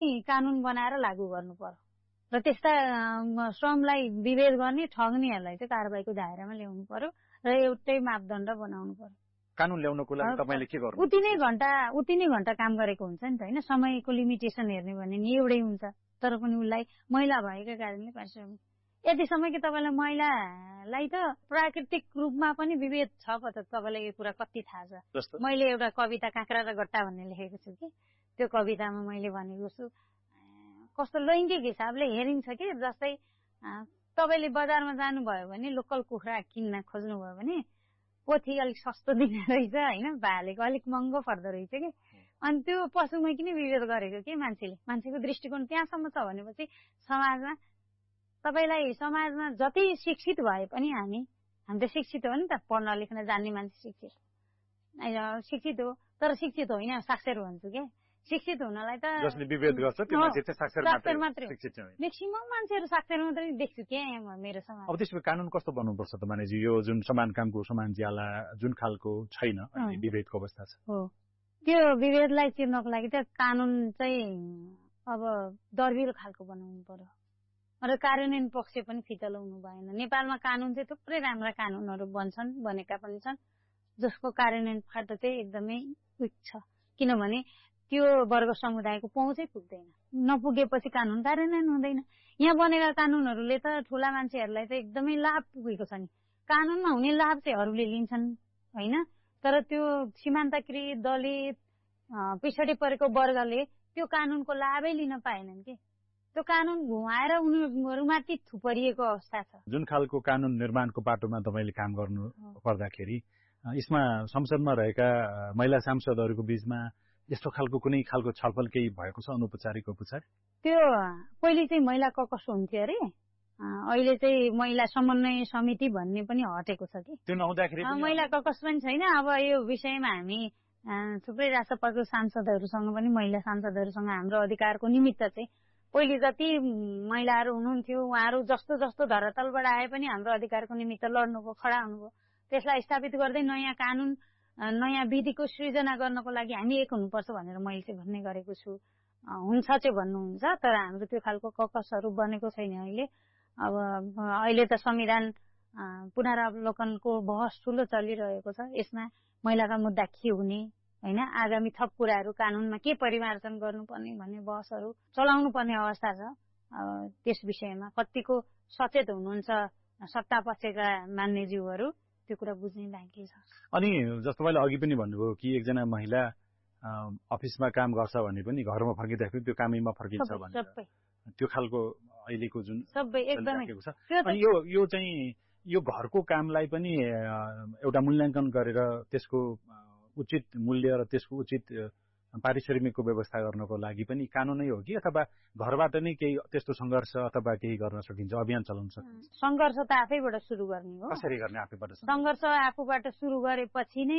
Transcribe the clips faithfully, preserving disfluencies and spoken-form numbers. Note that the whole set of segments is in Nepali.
कानून बनाएर लागू गर्नु पर्यो र त्यस्ता श्रमलाई विभेद गर्ने ठग्नेहरूलाई चाहिँ कारबाहीको दायरामा ल्याउनु पर्यो र एउटै मापदण्ड बनाउनु पर्यो। कानून ल्याउनको लागि तपाईले के गर्नु? उति नै घण्टा उति नै घण्टा काम गरेको हुन्छ नि त हैन, समयको लिमिटेसन हेर्ने भने नि एउटै हुन्छ, तर पनि उसलाई महिला भएका कारणले पारिश्रमिक। यतिसम्म कि तपाईलाई महिलालाई त प्राकृतिक रूपमा पनि विभेद छ पो त, तपाईलाई यो कुरा कति थाहा छ? मैले एउटा कविता काँक्रा र गट्टा भन्ने लेखेको छु कि त्यो कवितामा मैले भनेको छु कस्तो लैङ्गिक हिसाबले हेरिन्छ कि जस्तै तपाईले बजारमा जानुभयो भने लोकल कुखुरा किन्न खोज्नुभयो भने पोथी अलिक सस्तो दिने रहेछ हैन, भालेको अलिक महँगो पर्दो रहेछ कि, अनि त्यो पशुमै किन विभेद गरेको के मान्छेले? मान्छेको दृष्टिकोण त्यहाँसम्म छ भनेपछि समाजमा तपाईलाई समाजमा जति शिक्षित भए पनि हामी हामी त शिक्षित हो नि त, पढ्न लेख्न जान्ने मान्छे शिक्षित शिक्षित हो, तर शिक्षित होइन साक्षर भन्छु के। शिक्षित हुनलाई त जसले विभेद गर्छ त्यो मान्छे चाहिँ साक्षर मात्रै शिक्षित छ। म्याक्सिमम मान्छेहरू साक्षर मात्रै देख्छु के मेरो समाज। अब त्यसमा कानुन कस्तो बनाउनुपर्छ त मानेजी? यो जुन समान कामको समान ज्याला जुन खालको छैन विभेदको अवस्था छ, हो त्यो विभेदलाई चिर्नको लागि त कानुन चाहिँ अब दर्बिलो खालको बनाउनु पर्यो र कार्यान्वयन पक्ष पनि फितलाउनु भएन। नेपालमा कानुन चाहिँ थुप्रै राम्रा कानुनहरू बन्छन्, बनेका पनि छन्, जसको कार्यान्वयन फाटो चाहिँ एकदमै विक छ, किनभने त्यो वर्ग समुदायको पहुँचै पुग्दैन। नपुगेपछि कानुन कार्यान्वयन हुँदैन। यहाँ बनेका कानुनहरूले त ठूला मान्छेहरूलाई त एकदमै लाभ पुगेको छ नि, कानुनमा हुने लाभ चाहिँ अरूले लिन्छन् हैन, तर त्यो सीमान्तकृत दलित पिछडी परेको वर्गले त्यो कानुनको लाभै लिन पाएनन् के। त्यो कानुन घुमाएर उनीहरूमाथि थुपरिएको अवस्था छ। जुन खालको कानुन निर्माणको बाटोमा तपाईले काम गर्नु पर्दाखेरि यसमा संसदमा रहेका महिला सांसदहरूको बीचमा यस्तो खालको कुनै खालको छलफल केही भएको छ अनौपचारिक औपचारिक? त्यो पहिले चाहिँ महिला ककस हुन्थ्यो अरे, अहिले चाहिँ महिला समन्वय समिति भन्ने पनि हटेको छ कि। त्यो नहुँदाखेरि महिला ककस पनि छैन। अब यो विषयमा हामी थुप्रै राष्ट्रपतिको सांसदहरूसँग पनि महिला सांसदहरूसँग हाम्रो अधिकारको निमित्त चाहिँ पहिले जति महिलाहरू हुनुहुन्थ्यो उहाँहरू जस्तो जस्तो धरातलबाट आए पनि हाम्रो अधिकारको निमित्त लड्नुभयो, खडा हुनुभयो। त्यसलाई स्थापित गर्दै नयाँ कानुन नयाँ विधिको सृजना गर्नको लागि हामी एक हुनुपर्छ भनेर मैले चाहिँ भन्ने गरेको छु। हुन्छ चाहिँ भन्नुहुन्छ, तर हाम्रो त्यो खालको ककसहरू बनेको छैन अहिले। अब अहिले त संविधान पुनरावलोकनको बहस ठुलो चलिरहेको छ, यसमा महिलाका मुद्दा के हुने हैन, आगामी थप कुराहरू कानुनमा के परिमार्जन गर्नुपर्ने भन्ने बहसहरू चलाउनु पर्ने अवस्था छ। त्यस विषयमा कतिको सचेत हुनुहुन्छ सत्ता पक्षका मान्यज्यूहरू, त्यो कुरा बुझ्ने बाँकी छ। अनि जस्तो मैले अघि पनि भन्नुभयो कि एकजना महिला अफिसमा काम गर्छ भने पनि घरमा फर्किँदाखेरि त्यो कामैमा फर्किन्छ भनेर, त्यो खालको अहिलेको जुन सबै एकदमै छ। अनि यो यो चाहिँ यो घरको कामलाई पनि एउटा मूल्याङ्कन गरेर त्यसको उचित मूल्य र त्यसको उचित पारिश्रमिकको व्यवस्था गर्नको लागि पनि कानुनै हो कि अथवा घरबाट नै केही त्यस्तो संघर्ष अथवा केही गर्न सकिन्छ, अभियान चलाउन सकिन्छ? संघर्ष त आफैबाट सुरु गर्ने हो। कसरी गर्ने आफैबाट? संघर्ष आफूबाट सुरु गरेपछि नै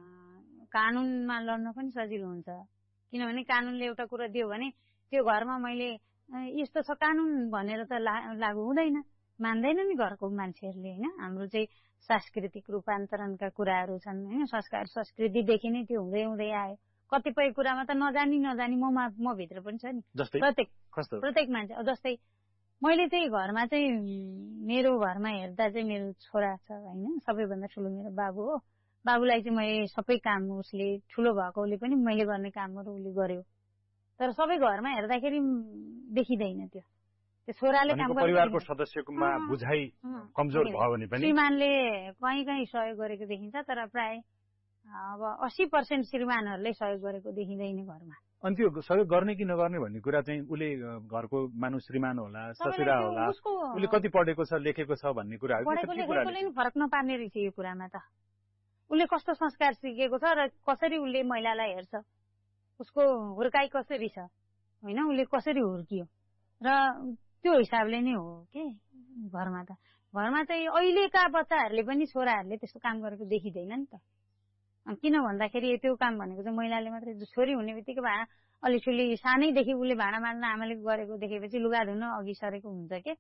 कानुनमा लड्न पनि सजिलो हुन्छ, किनभने कानुनले एउटा कुरा दियो भने त्यो घरमा मैले यस्तो छ कानुन भनेर त लागू हुँदैन, मान्दैन नि घरको मान्छेहरूले हैन। हाम्रो चाहिँ सांस्कृतिक रूपान्तरणका कुराहरू छन् हैन, संस्कार संस्कृतिदेखि नै त्यो हुँदै हुँदै आयो। कतिपय कुरामा त नजानी नजानी म म भित्र पनि छ नि, प्रत्येक प्रत्येक मान्छे। जस्तै मैले चाहिँ घरमा चाहिँ मेरो घरमा हेर्दा चाहिँ मेरो छोरा छ हैन, सबैभन्दा ठुलो मेरो बाबु हो। बाबुलाई चाहिँ मैले सबै काम उसले ठुलो भएकोले पनि मैले गर्ने कामहरू उसले गर्यो, तर सबै घरमा हेर्दाखेरि देखिँदैन त्यो त्यो छोराले काम गर्छ। परिवारको सदस्यकोमा बुझाइ कमजोर भयो भने पनि श्रीमानले कहीँ कहीँ सहयोग गरेको देखिन्छ, तर प्राय अब अस्सी पर्सेन्ट श्रीमानहरूले सहयोग गरेको देखिँदैन घरमा। अनि त्यो सहयोग गर्ने कि नगर्ने भन्ने कुरा चाहिँ उसले घरको मानु श्रीमान होला ससुरा होला उसले कति पढेको छ लेखेको छ भन्ने कुराहरू फरक नपार्ने रहेछ यो कुरामा त। उसले कस्तो संस्कार सिकेको छ र कसरी उसले महिलालाई हेर्छ, उसको हुर्काई कसरी छ होइन, उसले कसरी हुर्कियो र त्यो हिसाबले नै हो के घरमा त। घरमा चाहिँ अहिलेका बच्चाहरूले पनि छोराहरूले त्यस्तो काम गरेको देखिँदैन नि त। किन भन्दाखेरि त्यो काम भनेको चाहिँ महिलाले मात्रै, छोरी हुने बित्तिकै भा अलिठुली सानैदेखि उसले भाँडा माझ्न आमाले गरेको देखेपछि लुगा धुन अघि सरेको हुन्छ के।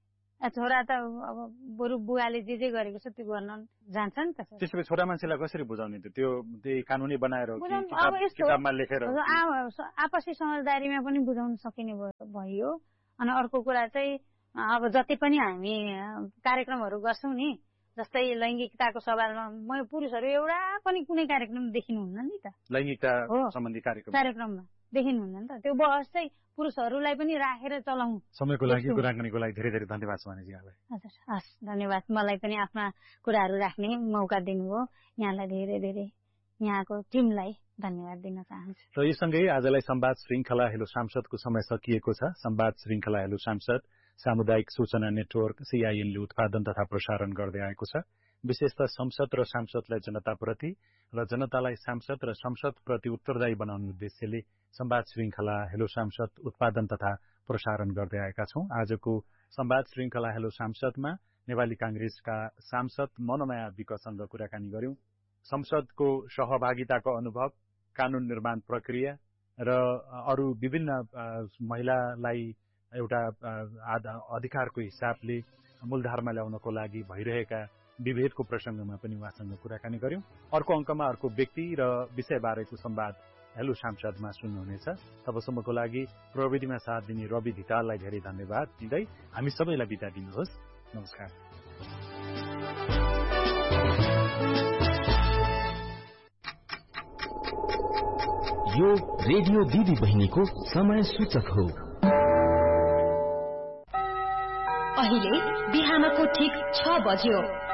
छोरा त अब बरु बुवाले जे जे गरेको छ त्यो गर्न जान्छ नि त। त्यसो भए छोरा मान्छेलाई कसरी बुझाउने त त्यो त्यही कानुनी बनाएर अब किताबमा लेखेर आपसी समझदारीमा पनि बुझाउन सकिने भयो। अनि अर्को कुरा चाहिँ अब जति पनि हामी कार्यक्रमहरू गर्छौँ नि, जस्तै लैङ्गिकताको सवालमा म पुरुषहरू एउटा पनि कुनै कार्यक्रम देखिनुहुन्न नि त। लैङ्गिकता सम्बन्धी कार्यक्रम कार्यक्रममा देखिनुहुन्न नि त। त्यो बहस चाहिँ पुरुषहरूलाई पनि राखेर चलाउँ। समयको लागि कुराकानीको लागि धेरै धेरै धन्यवाद स्वानीजी यहाँलाई। हजुर हस् धन्यवाद। मलाई पनि आफ्ना कुराहरू राख्ने मौका दिनुभयो। यहाँलाई धेरै धेरै यहाँको टिमलाई धन्यवाद दिन चाहन्छु। र यो सँगै आजलाई संवाद श्रृङ्खला हेलो सांसदको समय सकिएको छ। संवाद श्रृङ्खला हेलो सांसद सामुदायिक सूचना नेटवर्क सीआईएनले उत्पादन तथा प्रसारण गर्दै आएको छ। विशेषतः संसद र सांसदलाई जनताप्रति र जनतालाई सांसद र संसदप्रति उत्तरदायी बनाउने उद्देश्यले संवाद श्रृङ्खला हेलो सांसद उत्पादन तथा प्रसारण गर्दै आएका छौं। आजको संवाद श्रृङ्खला हेलो सांसदमा नेपाली कांग्रेसका सांसद मनमाया विकसँग कुराकानी गर्यौं। संसदको सहभागिताको अनुभव, कानून निर्माण प्रक्रिया र अरू विभिन्न महिलालाई एउटा अधिकारको हिसाबले मूलधारमा ल्याउनको लागि भइरहेका विभेदको प्रसंगमा पनि उहाँसँग कुराकानी गर्यौं। अर्को अंकमा अर्को व्यक्ति र विषय बारेको संवाद हेलो सांसदमा सुन्नुहुनेछ। तबसम्मको लागि प्रविधिमा साथ दिने रवि धिताललाई धेरै धन्यवाद दिँदै हामी सबैलाई बिदा दिनुहोस्। नमस्कार। यो रेडियो दिदी बहिनीको समय सूचक हो। अहिले बिहानको ठिक छ बज्यो।